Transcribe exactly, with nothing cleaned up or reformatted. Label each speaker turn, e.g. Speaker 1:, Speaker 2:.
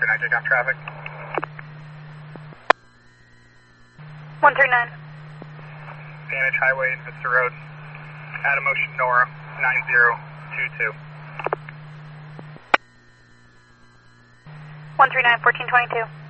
Speaker 1: three nine, take off traffic.
Speaker 2: one three nine.
Speaker 1: Vantage Highway, Vista Road. Adam Ocean Nora, nine zero two two.
Speaker 2: one three nine, fourteen twenty-two.